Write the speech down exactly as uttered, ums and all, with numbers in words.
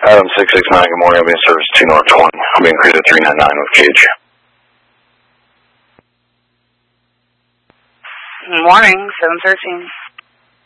Adam six six nine, good morning. I'll be in service two North twenty. I'll be increased at three nine nine with Cage. Good morning, seven thirteen.